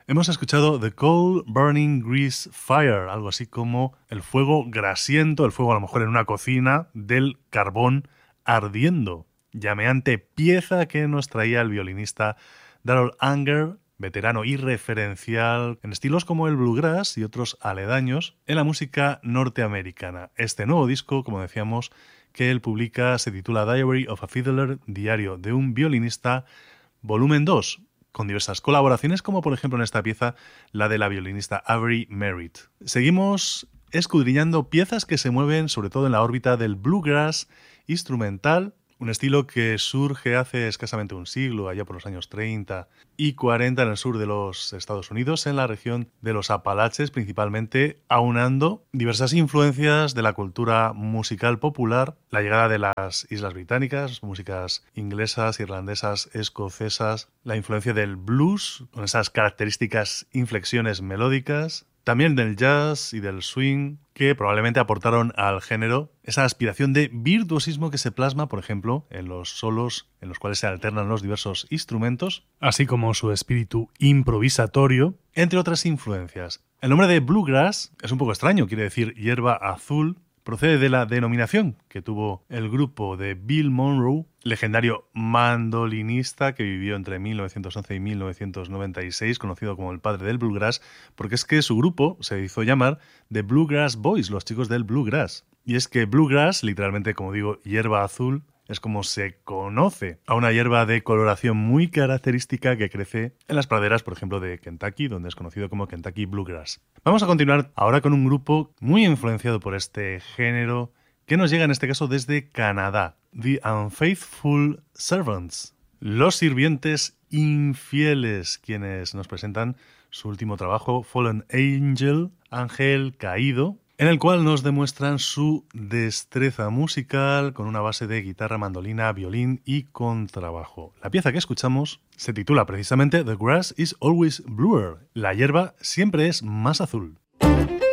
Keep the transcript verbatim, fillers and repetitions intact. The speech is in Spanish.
Hemos escuchado The Coal Burning Grease Fire, algo así como el fuego grasiento, el fuego a lo mejor en una cocina, del carbón ardiendo. Llameante pieza que nos traía el violinista Darrell Anger, veterano y referencial en estilos como el bluegrass y otros aledaños en la música norteamericana. Este nuevo disco, como decíamos, que él publica se titula Diary of a Fiddler, Diario de un violinista, volumen dos, con diversas colaboraciones, como por ejemplo en esta pieza la de la violinista Avery Merritt. Seguimos escudriñando piezas que se mueven sobre todo en la órbita del bluegrass instrumental, un estilo que surge hace escasamente un siglo, allá por los años treinta y cuarenta en el sur de los Estados Unidos, en la región de los Apalaches, principalmente aunando diversas influencias de la cultura musical popular, la llegada de las Islas Británicas, músicas inglesas, irlandesas, escocesas, la influencia del blues, con esas características inflexiones melódicas, también del jazz y del swing, que probablemente aportaron al género esa aspiración de virtuosismo que se plasma, por ejemplo, en los solos en los cuales se alternan los diversos instrumentos, así como su espíritu improvisatorio, entre otras influencias. El nombre de bluegrass es un poco extraño, quiere decir hierba azul. Procede de la denominación que tuvo el grupo de Bill Monroe, legendario mandolinista que vivió entre mil novecientos once y mil novecientos noventa y seis, conocido como el padre del bluegrass, porque es que su grupo se hizo llamar The Bluegrass Boys, los chicos del bluegrass. Y es que bluegrass, literalmente, como digo, hierba azul, es como se conoce a una hierba de coloración muy característica que crece en las praderas, por ejemplo, de Kentucky, donde es conocido como Kentucky Bluegrass. Vamos a continuar ahora con un grupo muy influenciado por este género, que nos llega en este caso desde Canadá, The Unfaithful Servants, los sirvientes infieles, quienes nos presentan su último trabajo, Fallen Angel, Ángel Caído, en el cual nos demuestran su destreza musical con una base de guitarra, mandolina, violín y contrabajo. La pieza que escuchamos se titula precisamente The Grass is Always Bluer, la hierba siempre es más azul.